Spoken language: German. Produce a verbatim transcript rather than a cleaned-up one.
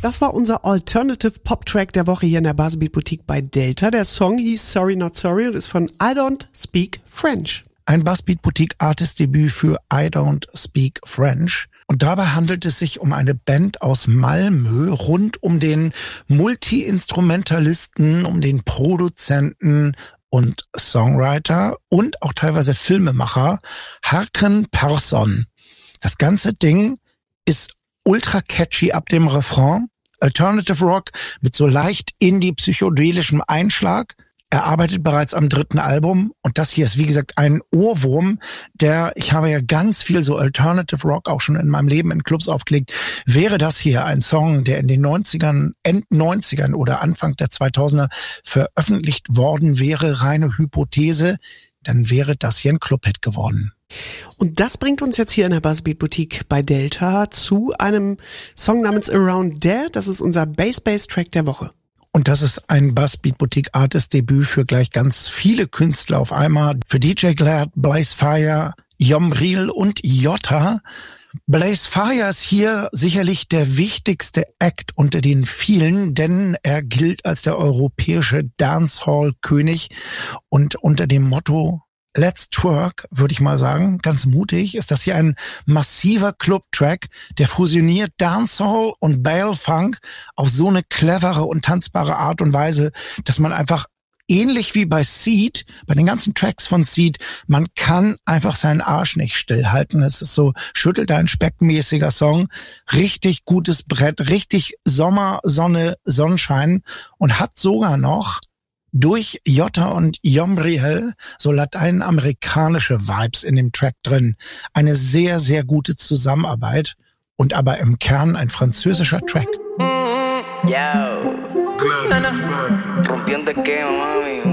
Das war unser Alternative Pop Track der Woche hier in der Buzzbeat Boutique bei Delta. Der Song hieß Sorry Not Sorry und ist von I Don't Speak French. Ein Buzzbeat Boutique Artist Debüt für I Don't Speak French. Und dabei handelt es sich um eine Band aus Malmö rund um den Multi-Instrumentalisten, um den Produzenten und Songwriter und auch teilweise Filmemacher Harken Persson. Das ganze Ding ist ultra catchy ab dem Refrain. Alternative Rock mit so leicht indie-psychedelischem Einschlag. Er arbeitet bereits am dritten Album und das hier ist, wie gesagt, ein Ohrwurm, der, ich habe ja ganz viel so Alternative Rock auch schon in meinem Leben in Clubs aufgelegt. Wäre das hier ein Song, der in den neunzigern, End neunzigern oder Anfang der zweitausender veröffentlicht worden wäre, reine Hypothese, dann wäre das hier ein Clubhit geworden. Und das bringt uns jetzt hier in der Buzzbeat Boutique bei Delta zu einem Song namens Around There. Das ist unser Bass-Bass-Track der Woche. Und das ist ein Buzzbeat Boutique Artist Debüt für gleich ganz viele Künstler auf einmal. Für D J Glad, Blaze Fire, Yomril und Jota. Blaze Fire ist hier sicherlich der wichtigste Act unter den vielen, denn er gilt als der europäische Dancehall-König und unter dem Motto Let's Twerk, würde ich mal sagen, ganz mutig, ist das hier ein massiver Club-Track, der fusioniert Dancehall und Bale-Funk auf so eine clevere und tanzbare Art und Weise, dass man einfach ähnlich wie bei Seed, bei den ganzen Tracks von Seed, man kann einfach seinen Arsch nicht stillhalten. Es ist so schüttelt ein speckmäßiger Song, richtig gutes Brett, richtig Sommer, Sonne, Sonnenschein und hat sogar noch durch Jota und Yomril so lateinamerikanische Vibes in dem Track drin. Eine sehr, sehr gute Zusammenarbeit und aber im Kern ein französischer Track. Yo, rompiendo el esquema, mami.